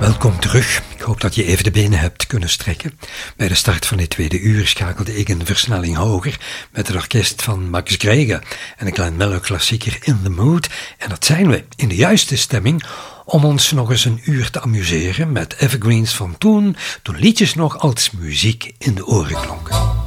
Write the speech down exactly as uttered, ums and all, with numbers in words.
Welkom terug. Ik hoop dat je even de benen hebt kunnen strekken. Bij de start van dit tweede uur schakelde ik een versnelling hoger met het orkest van Max Greger en een klein mellow klassieker In The Mood. En dat zijn we, in de juiste stemming om ons nog eens een uur te amuseren met evergreens van toen, toen liedjes nog als muziek in de oren klonken.